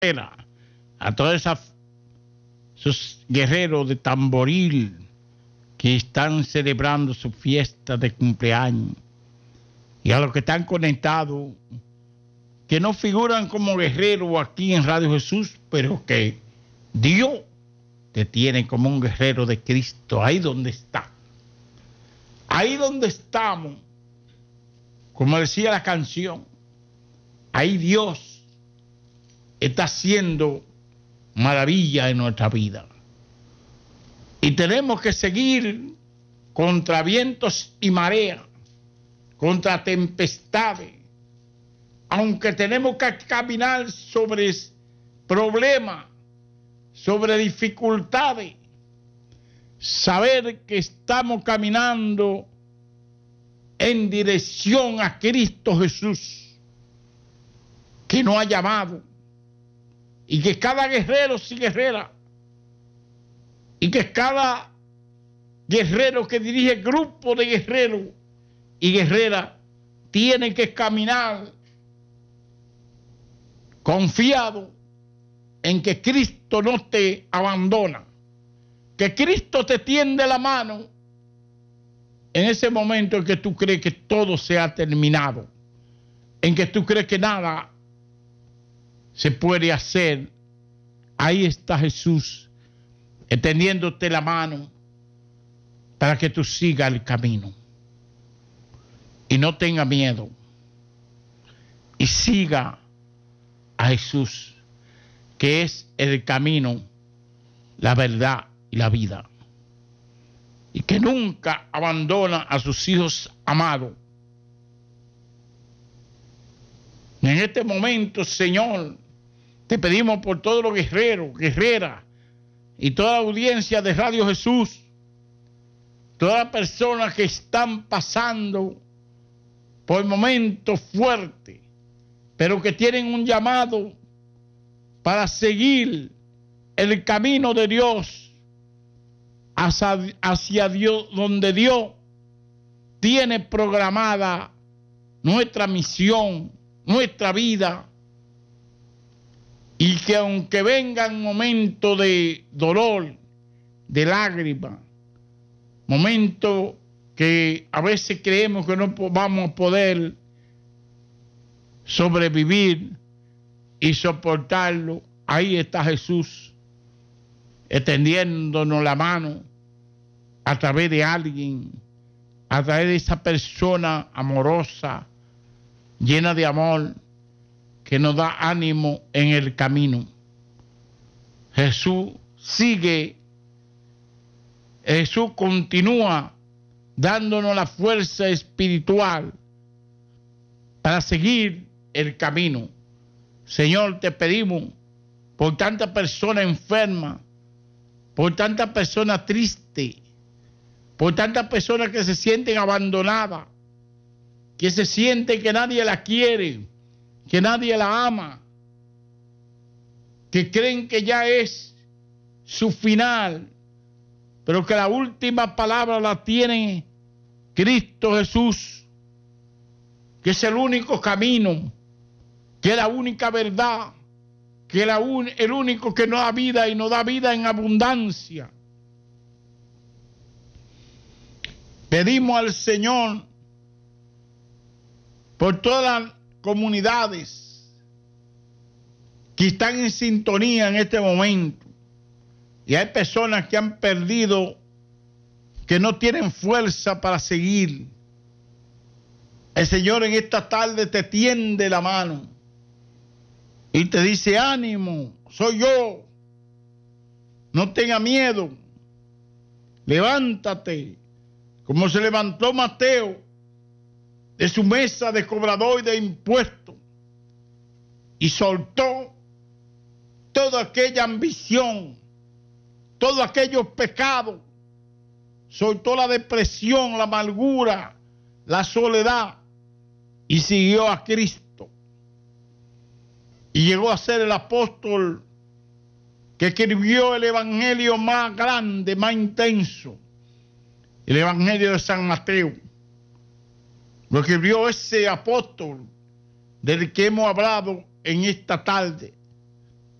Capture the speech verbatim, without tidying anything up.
a todos esas, esos guerreros de tamboril que están celebrando su fiesta de cumpleaños, y a los que están conectados, que no figuran como guerreros aquí en Radio Jesús, pero que Dios te tiene como un guerrero de Cristo, ahí donde está. Ahí donde estamos, como decía la canción, ahí Dios está haciendo maravilla en nuestra vida. Y tenemos que seguir contra vientos y mareas, contra tempestades, aunque tenemos que caminar sobre problemas, sobre dificultades, saber que estamos caminando en dirección a Cristo Jesús, que nos ha llamado, y que cada guerrero y guerrera, y que cada guerrero que dirige grupo de guerreros y guerreras tiene que caminar confiado en que Cristo no te abandona, que Cristo te tiende la mano en ese momento en que tú crees que todo se ha terminado, en que tú crees que nada se puede hacer. Ahí está Jesús extendiéndote la mano para que tú sigas el camino y no tenga miedo y siga a Jesús, que es el camino, la verdad y la vida, y que nunca abandona a sus hijos amados. En este momento, Señor, te pedimos por todos los guerreros, guerreras y toda la audiencia de Radio Jesús, todas las personas que están pasando por momentos fuertes, pero que tienen un llamado para seguir el camino de Dios, hacia, hacia Dios, donde Dios tiene programada nuestra misión, nuestra vida, y que aunque vengan momentos de dolor, de lágrimas, momentos que a veces creemos que no vamos a poder sobrevivir y soportarlo, ahí está Jesús extendiéndonos la mano a través de alguien, a través de esa persona amorosa, llena de amor, que nos da ánimo en el camino. Jesús sigue, Jesús continúa dándonos la fuerza espiritual para seguir el camino. Señor, te pedimos por tantas personas enfermas, por tantas personas tristes, por tantas personas que se sienten abandonadas, que se sienten que nadie la quiere, que nadie la ama, que creen que ya es su final, pero que la última palabra la tiene Cristo Jesús, que es el único camino, que es la única verdad, que es la un, el único que nos da vida y nos da vida en abundancia. Pedimos al Señor por todas las comunidades que están en sintonía en este momento, y hay personas que han perdido, que no tienen fuerza para seguir. El Señor en esta tarde te tiende la mano y te dice: ánimo, soy yo, no tenga miedo, levántate, como se levantó Mateo de su mesa de cobrador de impuestos y soltó toda aquella ambición, todos aquellos pecados, soltó la depresión, la amargura, la soledad, y siguió a Cristo. Y llegó a ser el apóstol que escribió el evangelio más grande, más intenso, el evangelio de San Mateo. Lo escribió ese apóstol del que hemos hablado en esta tarde,